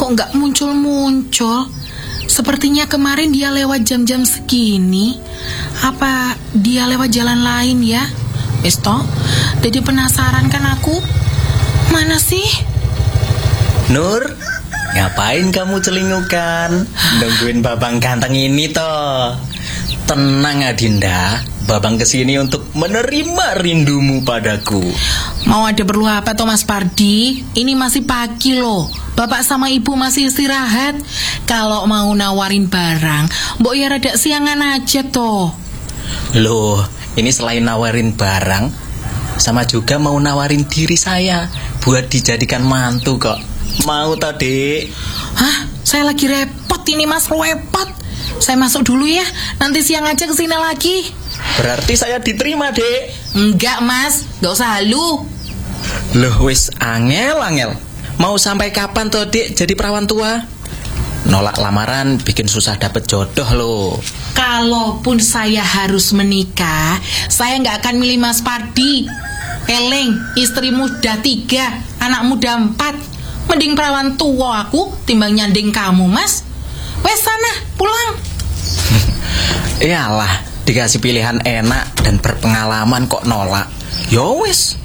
kok nggak muncul-muncul? Sepertinya kemarin dia lewat jam-jam segini. Apa dia lewat jalan lain ya? Wis toh, jadi penasaran kan aku. Mana sih? Nur, ngapain kamu celingukan? Nungguin babang ganteng ini toh. Tenang Adinda, babang kesini untuk menerima rindumu padaku. Mau ada perlu apa toh Mas Pardi? Ini masih pagi loh. Bapak sama ibu masih istirahat. Kalau mau nawarin barang, mbok ya rada siangan aja toh. Loh, ini selain nawarin barang, sama juga mau nawarin diri saya buat dijadikan mantu kok. Mau toh, Dek? Hah? Saya lagi repot ini Mas, repot. Saya masuk dulu ya, nanti siang aja kesini lagi. Berarti saya diterima, Dek? Enggak Mas, gak usah halu. Loh wis angel. Mau sampai kapan toh, Dek, jadi perawan tua? Nolak lamaran bikin susah dapet jodoh loh. Kalaupun saya harus menikah, saya gak akan milih Mas Pardi. Eleng, istri muda 3, anak muda 4. Mending perawan tua aku timbang nyanding kamu, Mas. Wes sana, pulang. Iyalah, dikasih pilihan enak dan berpengalaman kok nolak. Yo wes,